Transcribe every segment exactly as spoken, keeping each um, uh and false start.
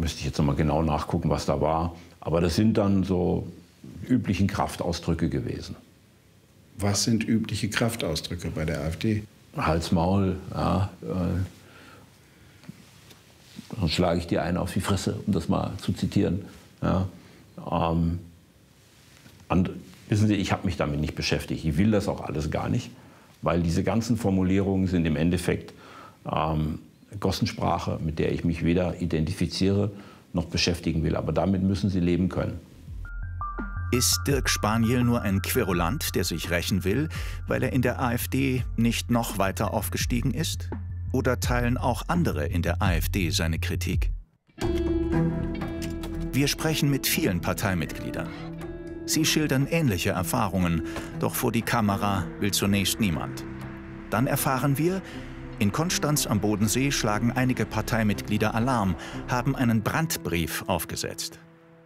müsste ich jetzt noch mal genau nachgucken, was da war. Aber das sind dann so üblichen Kraftausdrücke gewesen. Was sind übliche Kraftausdrücke bei der AfD? Hals, Maul, ja, äh, dann schlage ich dir einen auf die Fresse, um das mal zu zitieren. Ja, ähm, und, wissen Sie, ich habe mich damit nicht beschäftigt. Ich will das auch alles gar nicht, weil diese ganzen Formulierungen sind im Endeffekt ähm, Gossensprache, mit der ich mich weder identifiziere noch beschäftigen will. Aber damit müssen Sie leben können. Ist Dirk Spaniel nur ein Querulant, der sich rächen will, weil er in der AfD nicht noch weiter aufgestiegen ist? Oder teilen auch andere in der AfD seine Kritik? Wir sprechen mit vielen Parteimitgliedern. Sie schildern ähnliche Erfahrungen, doch vor die Kamera will zunächst niemand. Dann erfahren wir, in Konstanz am Bodensee schlagen einige Parteimitglieder Alarm, haben einen Brandbrief aufgesetzt.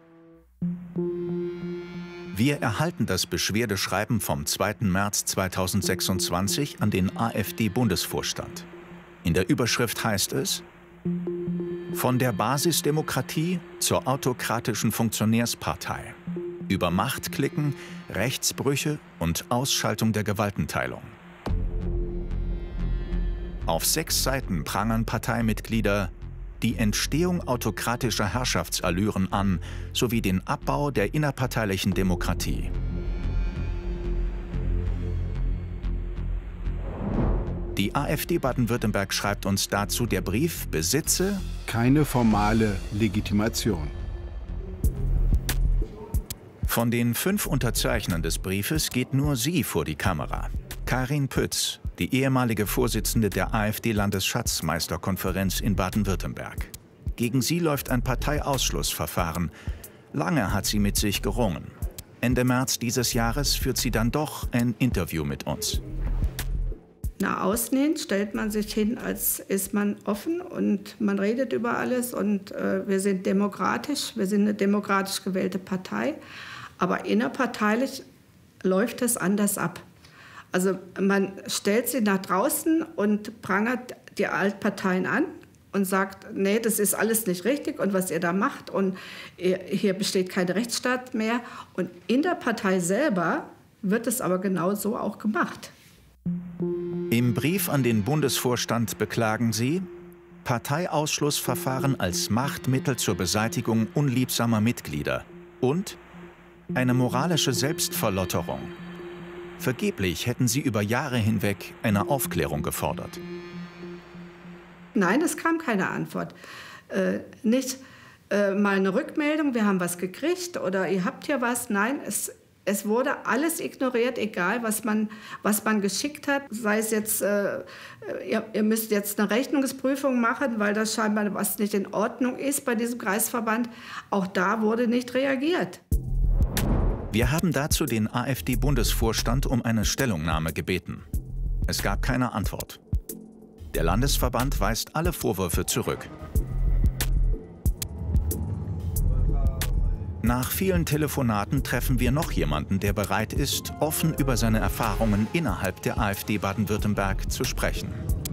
Wir erhalten das Beschwerdeschreiben vom zweiten März zweitausendsechsundzwanzig an den AfD-Bundesvorstand. In der Überschrift heißt es: Von der Basisdemokratie zur autokratischen Funktionärspartei. Über Machtklicken, Rechtsbrüche und Ausschaltung der Gewaltenteilung. Auf sechs Seiten prangern Parteimitglieder die Entstehung autokratischer Herrschaftsallüren an, sowie den Abbau der innerparteilichen Demokratie. Die AfD Baden-Württemberg schreibt uns dazu, der Brief besitze keine formale Legitimation. Von den fünf Unterzeichnern des Briefes geht nur sie vor die Kamera. Karin Pütz, die ehemalige Vorsitzende der AfD-Landesschatzmeisterkonferenz in Baden-Württemberg. Gegen sie läuft ein Parteiausschlussverfahren. Lange hat sie mit sich gerungen. Ende März dieses Jahres führt sie dann doch ein Interview mit uns. Nach außen hin stellt man sich hin, als ist man offen und man redet über alles und äh, wir sind demokratisch, wir sind eine demokratisch gewählte Partei, aber innerparteilich läuft es anders ab. Also man stellt sie nach draußen und prangert die Altparteien an und sagt, nee, das ist alles nicht richtig und was ihr da macht und hier besteht kein Rechtsstaat mehr. Und in der Partei selber wird es aber genau so auch gemacht. Im Brief an den Bundesvorstand beklagen sie Parteiausschlussverfahren als Machtmittel zur Beseitigung unliebsamer Mitglieder und eine moralische Selbstverlotterung. Vergeblich hätten sie über Jahre hinweg eine Aufklärung gefordert. Nein, es kam keine Antwort. Äh, nicht äh, mal eine Rückmeldung, wir haben was gekriegt oder ihr habt hier was. Nein, es, es wurde alles ignoriert, egal was man, was man geschickt hat. Sei es jetzt, äh, ihr, ihr müsst jetzt eine Rechnungsprüfung machen, weil das scheinbar was nicht in Ordnung ist bei diesem Kreisverband. Auch da wurde nicht reagiert. Wir haben dazu den AfD-Bundesvorstand um eine Stellungnahme gebeten. Es gab keine Antwort. Der Landesverband weist alle Vorwürfe zurück. Nach vielen Telefonaten treffen wir noch jemanden, der bereit ist, offen über seine Erfahrungen innerhalb der AfD Baden-Württemberg zu sprechen.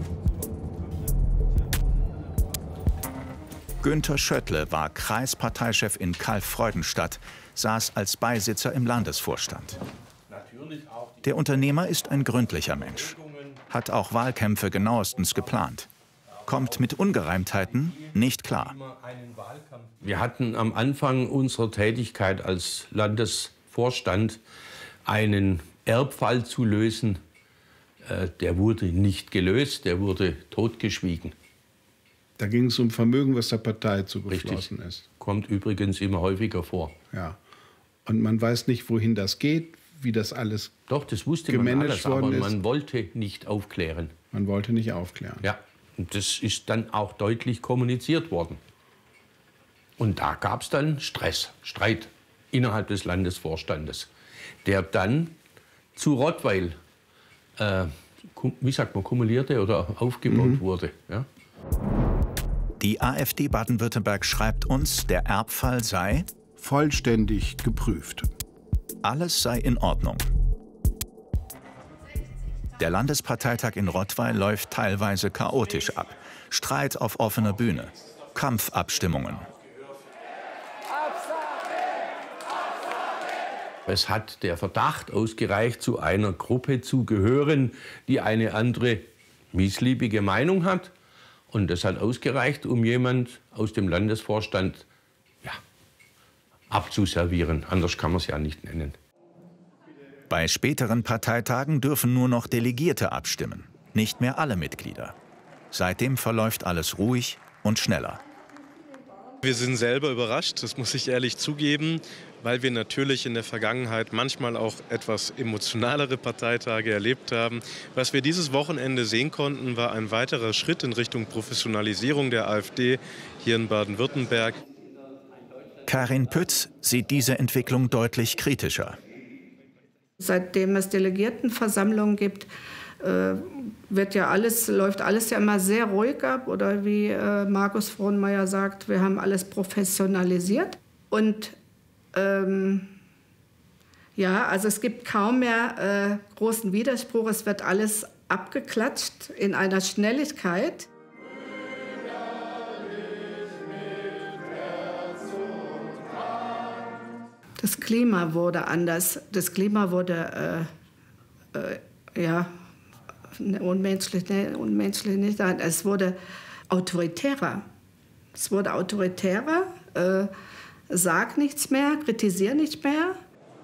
Günther Schöttle war Kreisparteichef in Kalf-Freudenstadt, saß als Beisitzer im Landesvorstand. Der Unternehmer ist ein gründlicher Mensch, hat auch Wahlkämpfe genauestens geplant, kommt mit Ungereimtheiten nicht klar. Wir hatten am Anfang unserer Tätigkeit als Landesvorstand einen Erbfall zu lösen. Der wurde nicht gelöst, der wurde totgeschwiegen. Da ging es um Vermögen, was der Partei zugeflossen Richtig. ist. Kommt übrigens immer häufiger vor. Ja. Und man weiß nicht, wohin das geht, wie das alles Doch, das wusste man alles, aber man wollte nicht aufklären. Man wollte nicht aufklären. Ja, und das ist dann auch deutlich kommuniziert worden. Und da gab es dann Stress, Streit innerhalb des Landesvorstandes, der dann zu Rottweil, äh, wie sagt man, kumulierte oder aufgebaut mhm. wurde. Ja? Die AfD Baden-Württemberg schreibt uns, der Erbfall sei vollständig geprüft. Alles sei in Ordnung. Der Landesparteitag in Rottweil läuft teilweise chaotisch ab. Streit auf offener Bühne, Kampfabstimmungen. Es hat der Verdacht ausgereicht, zu einer Gruppe zu gehören, die eine andere missliebige Meinung hat. Und das hat ausgereicht, um jemand aus dem Landesvorstand ja, abzuservieren. Anders kann man es ja nicht nennen. Bei späteren Parteitagen dürfen nur noch Delegierte abstimmen, nicht mehr alle Mitglieder. Seitdem verläuft alles ruhig und schneller. Wir sind selber überrascht, das muss ich ehrlich zugeben, weil wir natürlich in der Vergangenheit manchmal auch etwas emotionalere Parteitage erlebt haben. Was wir dieses Wochenende sehen konnten, war ein weiterer Schritt in Richtung Professionalisierung der AfD hier in Baden-Württemberg. Karin Pütz sieht diese Entwicklung deutlich kritischer. Seitdem es Delegiertenversammlungen gibt, äh, wird ja alles, läuft alles ja immer sehr ruhig ab. Oder wie äh, Markus Frohnmeier sagt, wir haben alles professionalisiert. Und ähm, ja, also es gibt kaum mehr äh, großen Widerspruch. Es wird alles abgeklatscht in einer Schnelligkeit. Das Klima wurde anders. Das Klima wurde äh, äh, ja, unmenschlich, ne, unmenschlich nicht. Es wurde autoritärer. Es wurde autoritärer. Äh, sag nichts mehr, kritisier nicht mehr.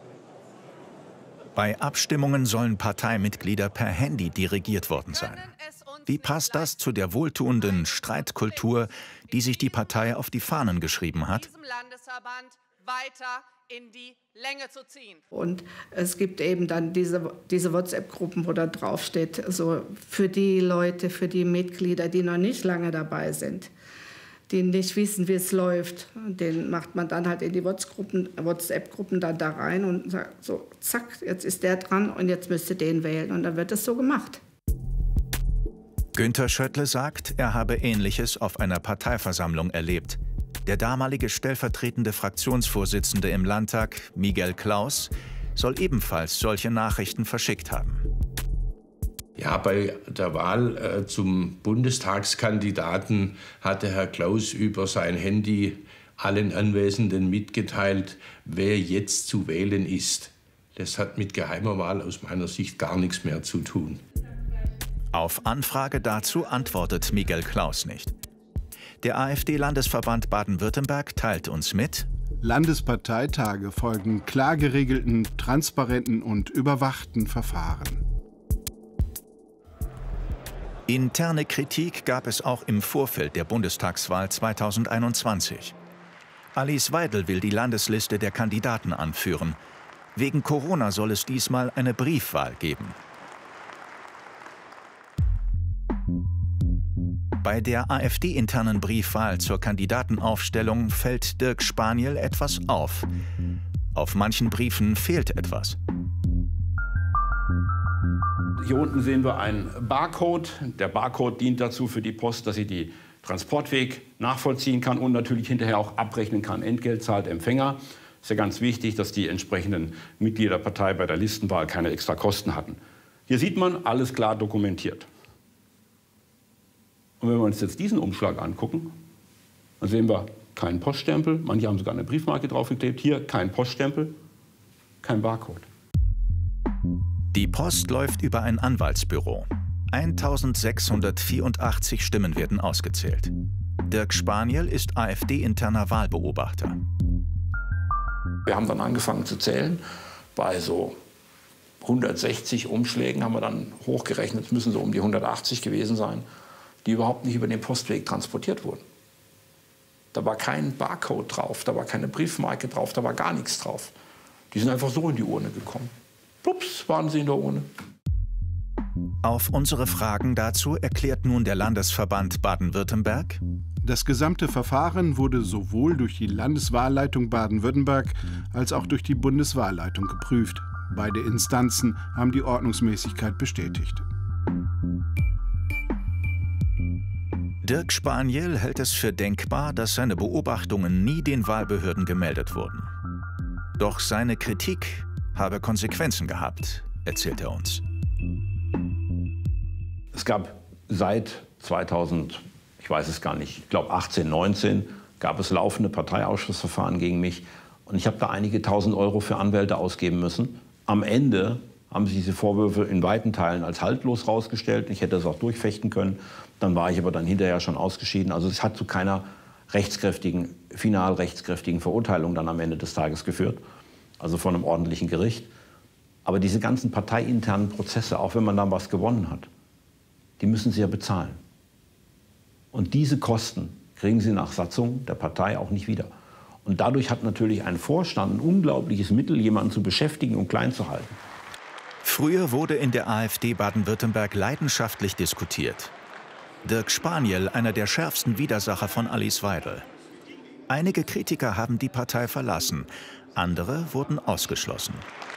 Bei Abstimmungen sollen Parteimitglieder per Handy dirigiert worden sein. Wie passt das zu der wohltuenden Streitkultur, die sich die Partei auf die Fahnen geschrieben hat? Weiter in die Länge zu ziehen. Und es gibt eben dann diese, diese WhatsApp-Gruppen, wo da drauf steht, so für die Leute, für die Mitglieder, die noch nicht lange dabei sind, die nicht wissen, wie es läuft. Den macht man dann halt in die WhatsApp-Gruppen dann da rein und sagt so, zack, jetzt ist der dran und jetzt müsst ihr den wählen. Und dann wird es so gemacht. Günter Schöttle sagt, er habe Ähnliches auf einer Parteiversammlung erlebt. Der damalige stellvertretende Fraktionsvorsitzende im Landtag, Miguel Klaus, soll ebenfalls solche Nachrichten verschickt haben. Ja, bei der Wahl äh, zum Bundestagskandidaten hatte Herr Klaus über sein Handy allen Anwesenden mitgeteilt, wer jetzt zu wählen ist. Das hat mit geheimer Wahl aus meiner Sicht gar nichts mehr zu tun. Auf Anfrage dazu antwortet Miguel Klaus nicht. Der AfD-Landesverband Baden-Württemberg teilt uns mit: Landesparteitage folgen klar geregelten, transparenten und überwachten Verfahren. Interne Kritik gab es auch im Vorfeld der Bundestagswahl zweitausendeinundzwanzig. Alice Weidel will die Landesliste der Kandidaten anführen. Wegen Corona soll es diesmal eine Briefwahl geben. Bei der AfD-internen Briefwahl zur Kandidatenaufstellung fällt Dirk Spaniel etwas auf. Auf manchen Briefen fehlt etwas. Hier unten sehen wir einen Barcode. Der Barcode dient dazu für die Post, dass sie den Transportweg nachvollziehen kann und natürlich hinterher auch abrechnen kann. Entgelt zahlt Empfänger. Ist ja ganz wichtig, dass die entsprechenden Mitglieder der Partei bei der Listenwahl keine extra Kosten hatten. Hier sieht man, alles klar dokumentiert. Und wenn wir uns jetzt diesen Umschlag angucken, dann sehen wir keinen Poststempel. Manche haben sogar eine Briefmarke draufgeklebt. Hier kein Poststempel, kein Barcode. Die Post läuft über ein Anwaltsbüro. eintausendsechshundertvierundachtzig Stimmen werden ausgezählt. Dirk Spaniel ist AfD-interner Wahlbeobachter. Wir haben dann angefangen zu zählen. Bei so hundertsechzig Umschlägen haben wir dann hochgerechnet, es müssen so um die hundertachtzig gewesen sein, die überhaupt nicht über den Postweg transportiert wurden. Da war kein Barcode drauf, da war keine Briefmarke drauf, da war gar nichts drauf. Die sind einfach so in die Urne gekommen. Pups, waren sie in der Urne. Auf unsere Fragen dazu erklärt nun der Landesverband Baden-Württemberg: Das gesamte Verfahren wurde sowohl durch die Landeswahlleitung Baden-Württemberg als auch durch die Bundeswahlleitung geprüft. Beide Instanzen haben die Ordnungsmäßigkeit bestätigt. Dirk Spaniel hält es für denkbar, dass seine Beobachtungen nie den Wahlbehörden gemeldet wurden. Doch seine Kritik habe Konsequenzen gehabt, erzählt er uns. Es gab seit zweitausend, ich weiß es gar nicht, ich glaube achtzehn, neunzehn, gab es laufende Parteiausschussverfahren gegen mich. Und ich habe da einige tausend Euro für Anwälte ausgeben müssen. Am Ende haben sich diese Vorwürfe in weiten Teilen als haltlos rausgestellt. Ich hätte das auch durchfechten können. Dann war ich aber dann hinterher schon ausgeschieden. Also es hat zu keiner rechtskräftigen, final rechtskräftigen Verurteilung dann am Ende des Tages geführt. Also von einem ordentlichen Gericht. Aber diese ganzen parteiinternen Prozesse, auch wenn man dann was gewonnen hat, die müssen Sie ja bezahlen. Und diese Kosten kriegen Sie nach Satzung der Partei auch nicht wieder. Und dadurch hat natürlich ein Vorstand ein unglaubliches Mittel, jemanden zu beschäftigen und klein zu halten. Früher wurde in der AfD Baden-Württemberg leidenschaftlich diskutiert. Dirk Spaniel, einer der schärfsten Widersacher von Alice Weidel. Einige Kritiker haben die Partei verlassen, andere wurden ausgeschlossen.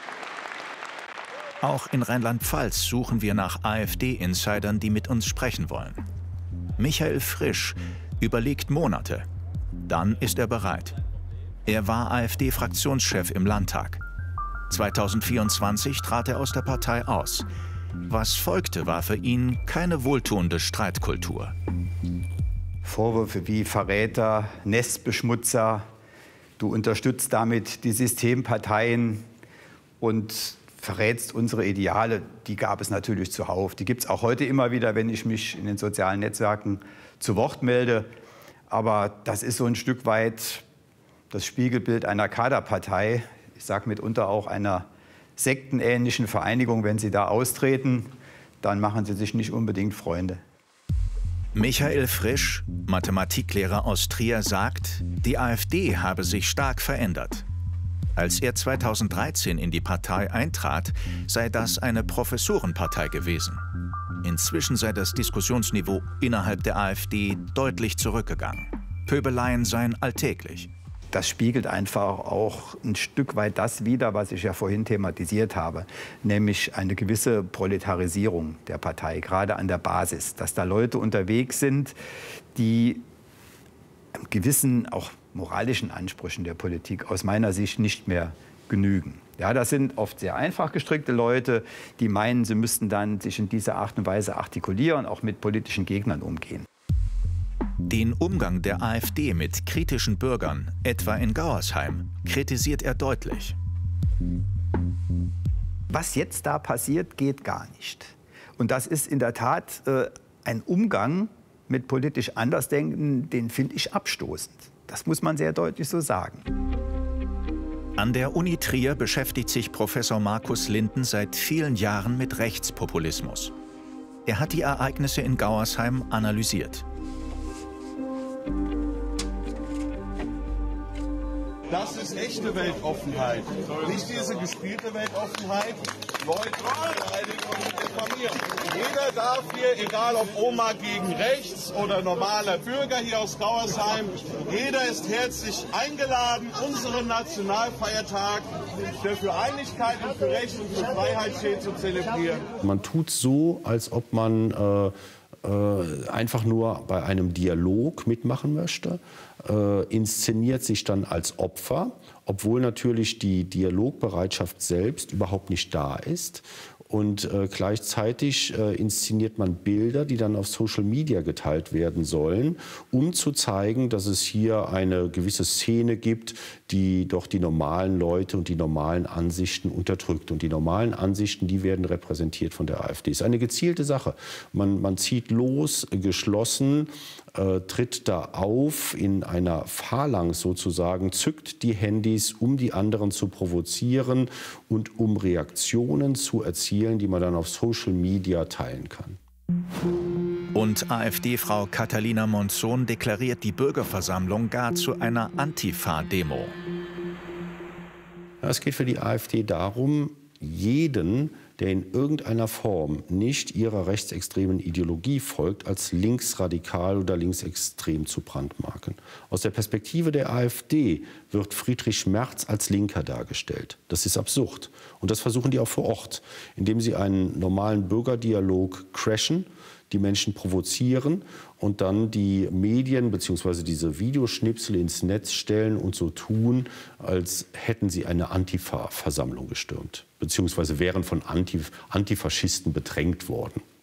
Auch in Rheinland-Pfalz suchen wir nach AfD-Insidern, die mit uns sprechen wollen. Michael Frisch überlegt Monate. Dann ist er bereit. Er war AfD-Fraktionschef im Landtag. zweitausendvierundzwanzig trat er aus der Partei aus. Was folgte, war für ihn keine wohltuende Streitkultur. Vorwürfe wie Verräter, Nestbeschmutzer, du unterstützt damit die Systemparteien und verrätst unsere Ideale, die gab es natürlich zuhauf. Die gibt es auch heute immer wieder, wenn ich mich in den sozialen Netzwerken zu Wort melde. Aber das ist so ein Stück weit das Spiegelbild einer Kaderpartei. Ich sage mitunter auch einer sektenähnlichen Vereinigung. Wenn Sie da austreten, dann machen Sie sich nicht unbedingt Freunde. Michael Frisch, Mathematiklehrer aus Trier, sagt, die AfD habe sich stark verändert. Als er zweitausenddreizehn in die Partei eintrat, sei das eine Professorenpartei gewesen. Inzwischen sei das Diskussionsniveau innerhalb der AfD deutlich zurückgegangen. Pöbeleien seien alltäglich. Das spiegelt einfach auch ein Stück weit das wider, was ich ja vorhin thematisiert habe, nämlich eine gewisse Proletarisierung der Partei, gerade an der Basis, dass da Leute unterwegs sind, die einem gewissen, auch moralischen Ansprüchen der Politik aus meiner Sicht nicht mehr genügen. Ja, das sind oft sehr einfach gestrickte Leute, die meinen, sie müssten dann sich in dieser Art und Weise artikulieren, auch mit politischen Gegnern umgehen. Den Umgang der AfD mit kritischen Bürgern, etwa in Gauersheim, kritisiert er deutlich. Was jetzt da passiert, geht gar nicht. Und das ist in der Tat äh, ein Umgang mit politisch Andersdenkenden, den finde ich abstoßend. Das muss man sehr deutlich so sagen. An der Uni Trier beschäftigt sich Professor Markus Linden seit vielen Jahren mit Rechtspopulismus. Er hat die Ereignisse in Gauersheim analysiert. Das ist echte Weltoffenheit, nicht diese gespielte Weltoffenheit. Neutral bleiben und informieren. Jeder darf hier, egal ob Oma gegen rechts oder normaler Bürger hier aus Gauersheim, jeder ist herzlich eingeladen, unseren Nationalfeiertag, der für Einigkeit und für Recht und für Freiheit steht, zu zelebrieren. Man tut so, als ob man äh, äh, einfach nur bei einem Dialog mitmachen möchte, äh, inszeniert sich dann als Opfer, obwohl natürlich die Dialogbereitschaft selbst überhaupt nicht da ist. Und äh, gleichzeitig äh, inszeniert man Bilder, die dann auf Social Media geteilt werden sollen, um zu zeigen, dass es hier eine gewisse Szene gibt, die doch die normalen Leute und die normalen Ansichten unterdrückt. Und die normalen Ansichten, die werden repräsentiert von der AfD. Das ist eine gezielte Sache. Man, man zieht los, geschlossen, äh, tritt da auf in einer Phalanx sozusagen, zückt die Handys, um die anderen zu provozieren und um Reaktionen zu erzielen, die man dann auf Social Media teilen kann. Und AfD-Frau Catalina Monzon deklariert die Bürgerversammlung gar zu einer Antifa-Demo. Ja, es geht für die AfD darum, jeden, der in irgendeiner Form nicht ihrer rechtsextremen Ideologie folgt, als linksradikal oder linksextrem zu brandmarken. Aus der Perspektive der AfD wird Friedrich Merz als Linker dargestellt. Das ist absurd. Und das versuchen die auch vor Ort, indem sie einen normalen Bürgerdialog crashen, die Menschen provozieren und dann die Medien bzw. diese Videoschnipsel ins Netz stellen und so tun, als hätten sie eine Antifa-Versammlung gestürmt, beziehungsweise wären von Antif- Antifaschisten bedrängt worden.